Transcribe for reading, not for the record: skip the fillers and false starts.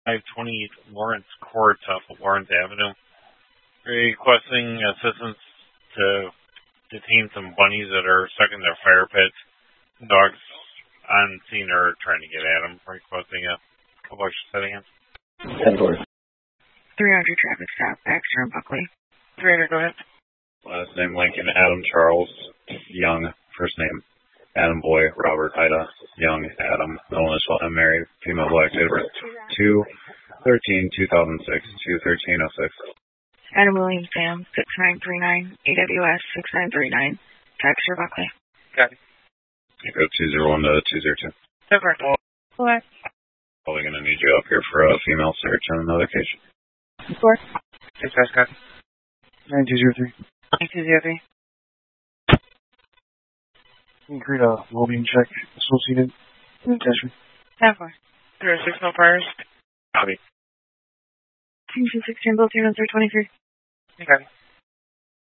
520 Lawrence Court off of Lawrence Avenue. Requesting assistance to detain some bunnies that are stuck in their fire pits. Dogs on scene are trying to get at them. Requesting a couple extra setting in. 10-4. 300 traffic stop, Baxter and Buckley. 300, go ahead. Last name Lincoln, Adam Charles Young. First name Adam Boy, Robert Ida Young, Adam. No one is married. Female, black, date of birth 2/13/2006, 2/13/06. Adam Williams Sam, 6939, AWS 6939, Baxter Buckley. Got it. You go 201 to 202. Over. What? Probably going to need you up here for a female search on another occasion. 4. 6 guys, got it. 9203. 9203. Create a well-being check associated attachment. 10-4. 306 no priors. Copy. 216 both units are 23. Okay.